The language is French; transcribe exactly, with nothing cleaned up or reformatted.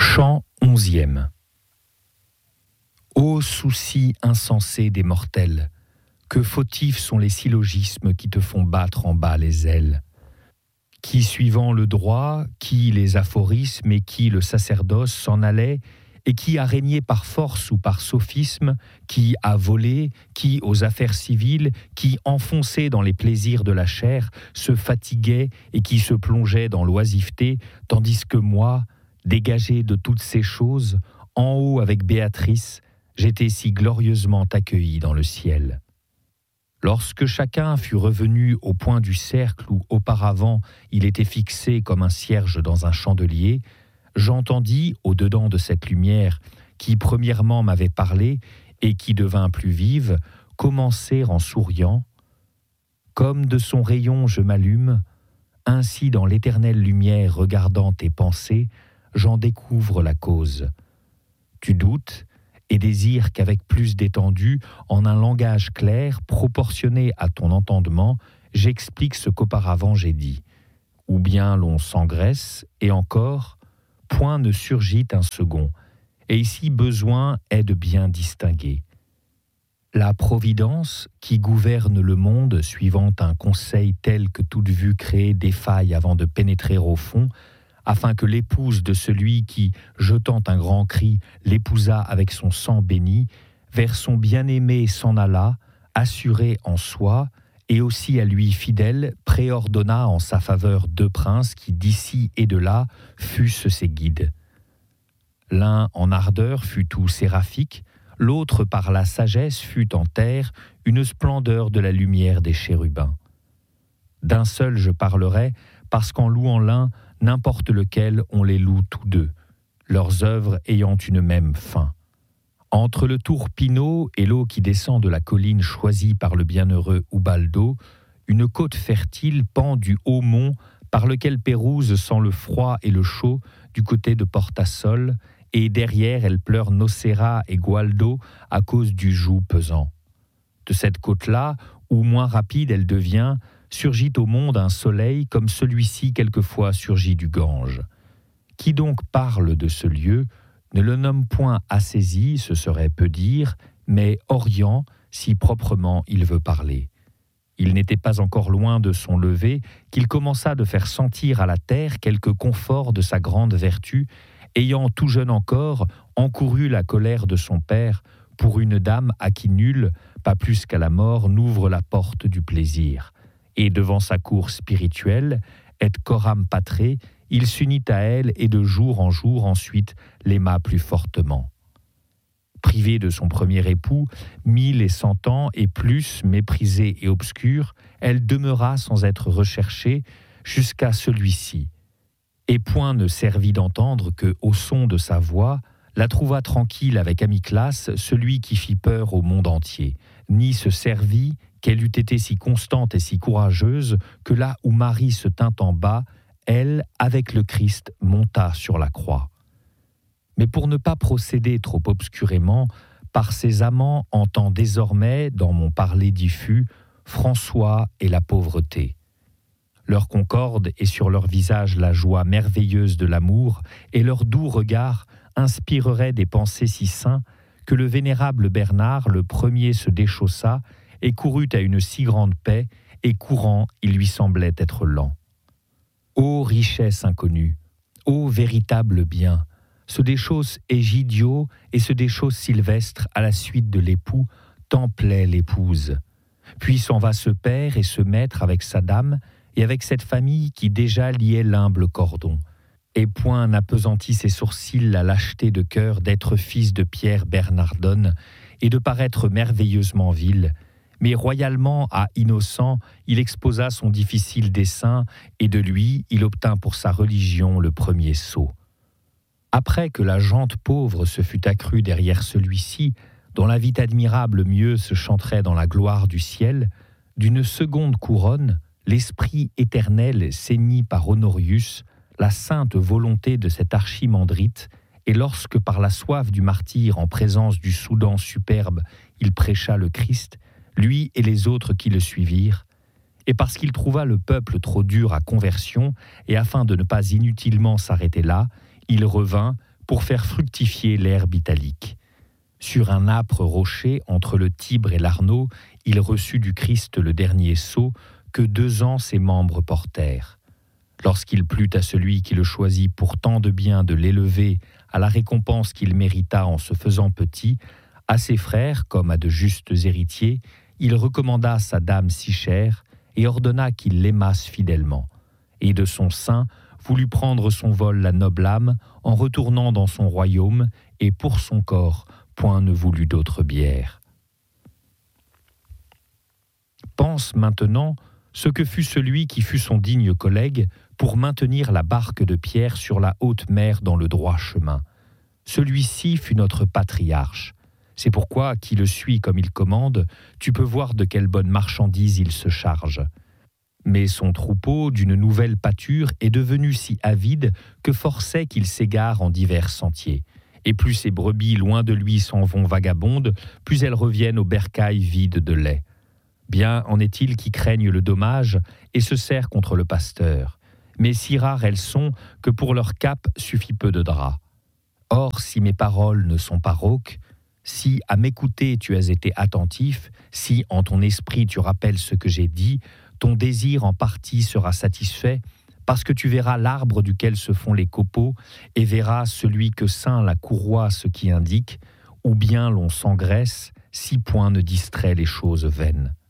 Chant onzième. Ô souci insensé des mortels, que fautifs sont les syllogismes qui te font battre en bas les ailes. Qui suivant le droit, qui les aphorismes et qui le sacerdoce s'en allait, et qui a régné par force ou par sophisme, qui a volé, qui aux affaires civiles, qui enfoncé dans les plaisirs de la chair, se fatiguait et qui se plongeait dans l'oisiveté, tandis que moi, dégagé de toutes ces choses, en haut avec Béatrice, j'étais si glorieusement accueilli dans le ciel. Lorsque chacun fut revenu au point du cercle où auparavant il était fixé comme un cierge dans un chandelier, j'entendis, au-dedans de cette lumière, qui premièrement m'avait parlé et qui devint plus vive, commencer en souriant. Comme de son rayon je m'allume, ainsi dans l'éternelle lumière regardant tes pensées, j'en découvre la cause. Tu doutes et désires qu'avec plus d'étendue, en un langage clair, proportionné à ton entendement, j'explique ce qu'auparavant j'ai dit. Ou bien l'on s'engraisse, et encore, point ne surgit un second, et ici besoin est de bien distinguer. La providence, qui gouverne le monde suivant un conseil tel que toute vue créée défaille avant de pénétrer au fond, afin que l'épouse de celui qui, jetant un grand cri, l'épousa avec son sang béni, vers son bien-aimé s'en alla, assuré en soi, et aussi à lui fidèle, préordonna en sa faveur deux princes qui d'ici et de là fussent ses guides. L'un en ardeur fut tout séraphique, l'autre par la sagesse fut en terre une splendeur de la lumière des chérubins. D'un seul je parlerai, parce qu'en louant l'un, n'importe lequel, on les loue tous deux, leurs œuvres ayant une même fin. Entre le tour Pinot et l'eau qui descend de la colline choisie par le bienheureux Ubaldo, une côte fertile pend du haut mont par lequel Pérouse sent le froid et le chaud du côté de Portasol, et derrière elle pleure Nocera et Gualdo à cause du joug pesant. De cette côte-là, où moins rapide elle devient, surgit au monde un soleil comme celui-ci quelquefois surgit du Gange. Qui donc parle de ce lieu ne le nomme point Assésie, ce serait peu dire, mais Orient, si proprement il veut parler. Il n'était pas encore loin de son lever qu'il commença de faire sentir à la terre quelque confort de sa grande vertu, ayant tout jeune encore encouru la colère de son père pour une dame à qui nul, pas plus qu'à la mort, n'ouvre la porte du plaisir. Et devant sa cour spirituelle, et coram patré, il s'unit à elle et de jour en jour ensuite l'aima plus fortement. Privée de son premier époux, mille et cent ans et plus méprisée et obscure, elle demeura sans être recherchée jusqu'à celui-ci. Et point ne servit d'entendre que, au son de sa voix, la trouva tranquille avec Amyclas, celui qui fit peur au monde entier, ni se servit qu'elle eût été si constante et si courageuse que là où Marie se tint en bas, elle, avec le Christ, monta sur la croix. Mais pour ne pas procéder trop obscurément, par ses amants entend désormais, dans mon parler diffus, François et la pauvreté. Leur concorde est sur leur visage la joie merveilleuse de l'amour, et leur doux regard inspirerait des pensées si saints que le vénérable Bernard, le premier, se déchaussa et courut à une si grande paix, et courant, il lui semblait être lent. Ô richesse inconnue, ô véritable bien, se déchausse Égidio et se déchausse Sylvestre à la suite de l'époux, tant plaît l'épouse. Puis s'en va ce père et ce maître avec sa dame, et avec cette famille qui déjà liait l'humble cordon. Et point n'appesantit ses sourcils la lâcheté de cœur d'être fils de Pierre Bernardone et de paraître merveilleusement vil, mais royalement à innocent, il exposa son difficile dessein, et de lui, il obtint pour sa religion le premier sceau. Après que la gente pauvre se fut accrue derrière celui-ci, dont la vie admirable mieux se chanterait dans la gloire du ciel, d'une seconde couronne, l'esprit éternel ceignit par Honorius, la sainte volonté de cet archimandrite, et lorsque par la soif du martyr en présence du Soudan superbe, il prêcha le Christ, lui et les autres qui le suivirent, et parce qu'il trouva le peuple trop dur à conversion, et afin de ne pas inutilement s'arrêter là, il revint, pour faire fructifier l'herbe italique. Sur un âpre rocher, entre le Tibre et l'Arno, il reçut du Christ le dernier sceau que deux ans ses membres portèrent. Lorsqu'il plut à celui qui le choisit pour tant de bien de l'élever à la récompense qu'il mérita en se faisant petit, à ses frères, comme à de justes héritiers, il recommanda sa dame si chère et ordonna qu'ils l'aimassent fidèlement. Et de son sein voulut prendre son vol la noble âme en retournant dans son royaume, et pour son corps, point ne voulut d'autre bière. Pense maintenant ce que fut celui qui fut son digne collègue pour maintenir la barque de Pierre sur la haute mer dans le droit chemin. Celui-ci fut notre patriarche. C'est pourquoi, qui le suit comme il commande, tu peux voir de quelle bonne marchandise il se charge. Mais son troupeau, d'une nouvelle pâture, est devenu si avide que forçait qu'il s'égare en divers sentiers. Et plus ses brebis loin de lui s'en vont vagabondes, plus elles reviennent aux bercailles vides de lait. Bien en est-il qui craignent le dommage et se serrent contre le pasteur. Mais si rares elles sont que pour leur cap suffit peu de drap. Or, si mes paroles ne sont pas rauques, si à m'écouter tu as été attentif, si en ton esprit tu rappelles ce que j'ai dit, ton désir en partie sera satisfait, parce que tu verras l'arbre duquel se font les copeaux, et verras celui que ceint la courroie ce qui indique, ou bien l'on s'engraisse, si point ne distrait les choses vaines.